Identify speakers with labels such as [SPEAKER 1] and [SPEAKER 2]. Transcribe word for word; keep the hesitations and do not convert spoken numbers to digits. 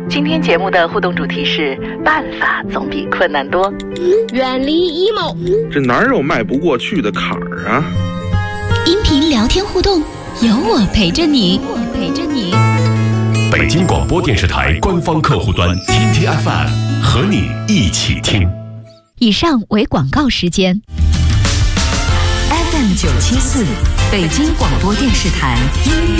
[SPEAKER 1] 今天节目的互动主题是办法总比困难多，
[SPEAKER 2] 远离 emo，
[SPEAKER 3] 这哪有迈不过去的坎儿啊？
[SPEAKER 4] 音频聊天互动，有我陪着你，我陪着你。
[SPEAKER 5] 北京广播电视台官方客户端 T T F M 和你一起听。
[SPEAKER 4] 以上为广告时间。
[SPEAKER 6] F M 九七四，北京广播电视台音乐。